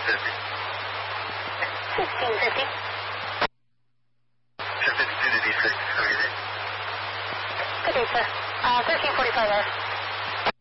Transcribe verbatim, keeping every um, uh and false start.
fifty. sixteen fifty. ten fifty-two to D six. Have a good day. Good day, sir. Uh, thirteen forty-five hours.